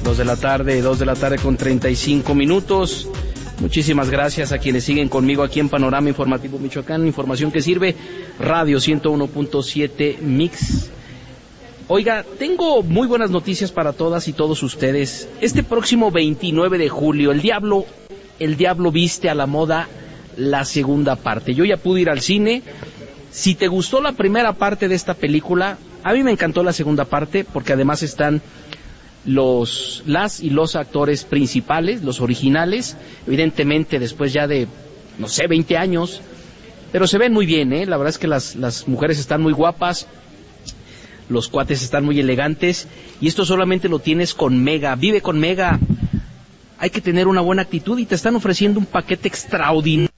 2 de la tarde con 35 minutos. Muchísimas gracias a quienes siguen conmigo aquí en Panorama Informativo Michoacán, información que sirve, Radio 101.7 Mix. Oiga, tengo muy buenas noticias para todas y todos ustedes. Este próximo 29 de julio, El Diablo viste a la moda, la segunda parte. Yo ya pude ir al cine. Si te gustó la primera parte de esta película, a mí me encantó la segunda parte, porque además están los actores principales, los originales, evidentemente después ya de, 20 años, pero se ven muy bien, la verdad es que las mujeres están muy guapas, los cuates están muy elegantes, y esto solamente lo tienes con Mega. Vive con Mega, hay que tener una buena actitud, y te están ofreciendo un paquete extraordinario.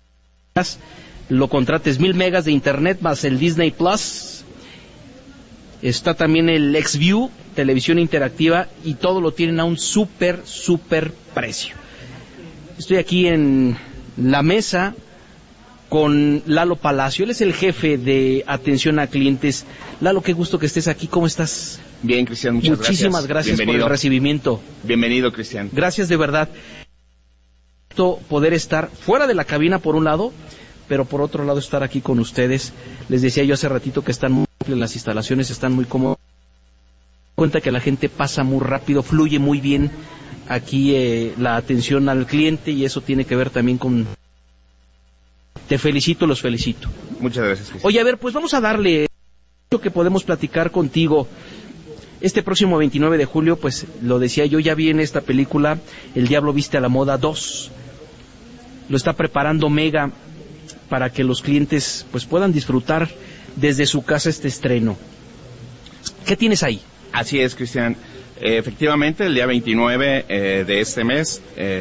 Lo contrates 1000 megas de internet más el Disney Plus. Está también el XView, televisión interactiva, y todo lo tienen a un súper precio. Estoy aquí en la mesa con Lalo Palacio. Él es el jefe de atención a clientes. Lalo, qué gusto que estés aquí. ¿Cómo estás? Bien, Cristian, Muchísimas gracias por el recibimiento. Bienvenido, Cristian. Gracias de verdad. Poder estar fuera de la cabina por un lado, pero por otro lado estar aquí con ustedes. Les decía yo hace ratito que están muy amplias las instalaciones, están muy cómodas. Cuenta que la gente pasa muy rápido, fluye muy bien aquí la atención al cliente, y eso tiene que ver también con... Te felicito, los felicito. Muchas gracias, Cristian. Oye, a ver, pues vamos a darle lo que podemos platicar contigo. Este próximo 29 de julio, pues lo decía yo, ya viene esta película, El Diablo viste a la moda 2. Lo está preparando Mega para que los clientes pues puedan disfrutar desde su casa este estreno. ¿Qué tienes ahí? Así es, Cristian. Efectivamente, el día 29 de este mes,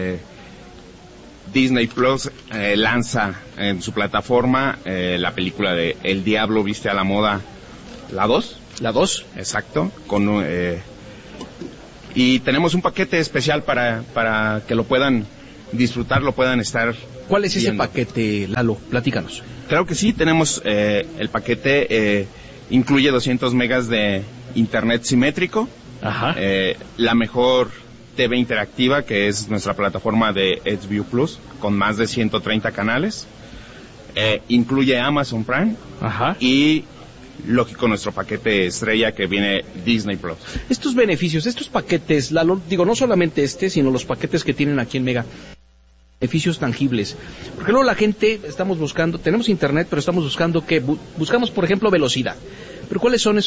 Disney Plus lanza en su plataforma la película de El Diablo viste a la moda, la 2. La 2. Exacto. Y tenemos un paquete especial para que lo puedan disfrutar, lo puedan estar. ¿Cuál es ese viendo. paquete, Lalo? Platícanos. Claro que sí, tenemos el paquete, incluye 200 megas de internet simétrico, Ajá. La mejor TV interactiva, que es nuestra plataforma de XView Plus, con más de 130 canales, incluye Amazon Prime, Ajá. y lógico nuestro paquete estrella que viene Disney Plus. Estos beneficios, estos paquetes, Lalo, digo, no solamente sino los paquetes que tienen aquí en Mega, beneficios tangibles, porque luego la gente estamos buscando, tenemos internet, pero estamos buscando buscamos por ejemplo velocidad, pero ¿cuáles son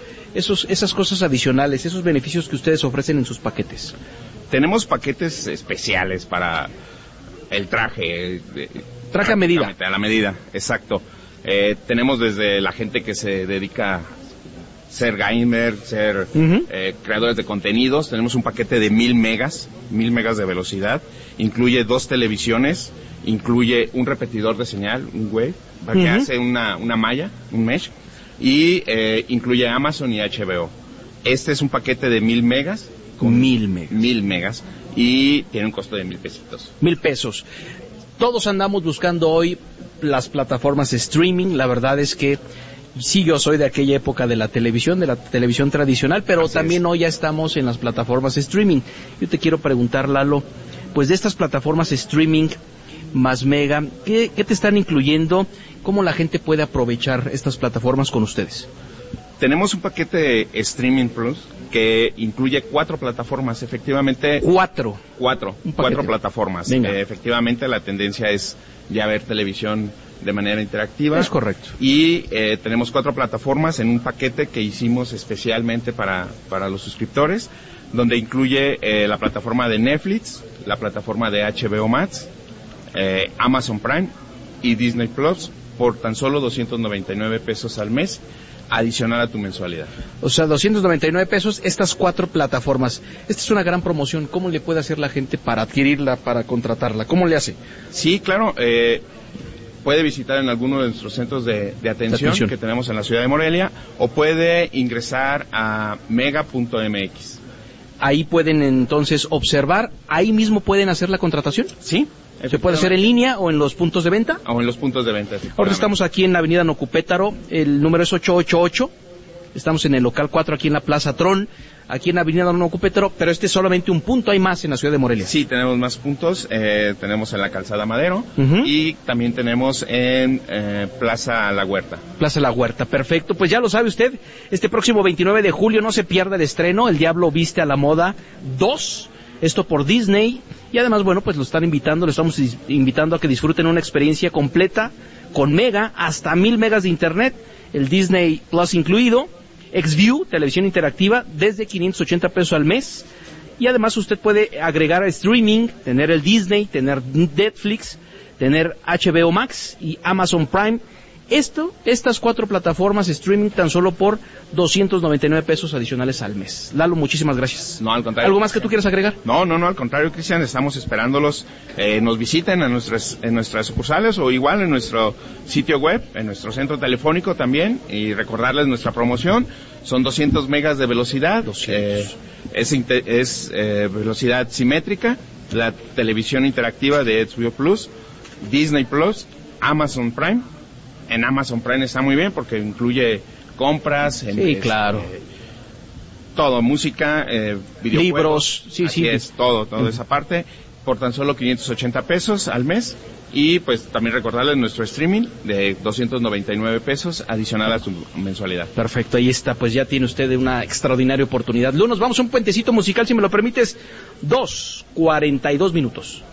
esas cosas adicionales, esos beneficios que ustedes ofrecen en sus paquetes? Tenemos paquetes especiales para el traje a medida. A la medida, exacto. Tenemos desde la gente que se dedica a ser gamer, ser creadores de contenidos. Tenemos un paquete de 1000 megas de velocidad, incluye 2 televisiones, incluye un repetidor de señal, un wave, que hace una malla, un mesh, y incluye Amazon y HBO. Este es un paquete de 1000 megas. Con 1000 megas. Y tiene un costo de 1000 pesitos. 1000 pesos. Todos andamos buscando hoy las plataformas de streaming. La verdad es que sí, yo soy de aquella época de la televisión tradicional, pero Así también es. hoy ya estamos en las plataformas de streaming. Yo te quiero preguntar, Lalo, pues de estas plataformas de streaming más Mega, ¿qué te están incluyendo? ¿Cómo la gente puede aprovechar estas plataformas con ustedes? Tenemos un paquete Streaming Plus que incluye 4 plataformas, efectivamente. Cuatro plataformas. Venga. Efectivamente, la tendencia es ya ver televisión de manera interactiva. Es correcto. Y tenemos 4 plataformas en un paquete que hicimos especialmente para los suscriptores, donde incluye la plataforma de Netflix, la plataforma de HBO Max, Amazon Prime y Disney Plus por tan solo 299 pesos al mes, adicional a tu mensualidad. O sea, 299 pesos, estas 4 plataformas. Esta es una gran promoción. ¿Cómo le puede hacer la gente para adquirirla, para contratarla? ¿Cómo le hace? Sí, claro. Puede visitar en alguno de nuestros centros de atención que tenemos en la ciudad de Morelia, o puede ingresar a mega.mx. Ahí pueden entonces observar, ahí mismo pueden hacer la contratación. Sí. ¿Se puede hacer en línea o en los puntos de venta? O en los puntos de venta. Ahora estamos aquí en la avenida Nocupétaro, el número es 888, estamos en el local 4 aquí en la Plaza Tron. aquí en Avenida Don Ocupe, pero este es solamente un punto, hay más en la ciudad de Morelia. Sí, tenemos más puntos, tenemos en la Calzada Madero y también tenemos en Plaza La Huerta. Plaza La Huerta, perfecto, pues ya lo sabe usted, este próximo 29 de julio no se pierda el estreno, El Diablo Viste a la Moda 2, esto por Disney, y además, bueno, pues lo están invitando, lo estamos invitando a que disfruten una experiencia completa, con hasta 1000 megas de internet, el Disney Plus incluido, XView, televisión interactiva, desde 580 pesos al mes, y además usted puede agregar streaming, tener el Disney, tener Netflix, tener HBO Max y Amazon Prime. Estas 4 plataformas streaming tan solo por 299 pesos adicionales al mes. Lalo, muchísimas gracias. No, al contrario. ¿Algo más que tú quieras agregar? No, al contrario, Cristian, estamos esperándolos. Nos visiten en nuestras sucursales o igual en nuestro sitio web, en nuestro centro telefónico también, y recordarles nuestra promoción. Son 200 megas de velocidad. 200. Es velocidad simétrica, la televisión interactiva de HBO Plus, Disney Plus, Amazon Prime. En Amazon Prime está muy bien porque incluye compras, sí, claro, todo, música, videojuegos, libros, toda esa parte, por tan solo 580 pesos al mes. Y pues también recordarles nuestro streaming de 299 pesos adicional a su mensualidad. Perfecto, ahí está, pues ya tiene usted una extraordinaria oportunidad. Luego nos vamos a un puentecito musical, si me lo permites, 2:42 minutos.